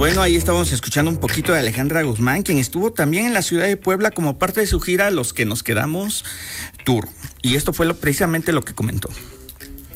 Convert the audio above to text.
bueno, ahí estábamos escuchando un poquito de Alejandra Guzmán, quien estuvo también en la ciudad de Puebla como parte de su gira Los que nos quedamos tour. Y esto fue precisamente lo que comentó.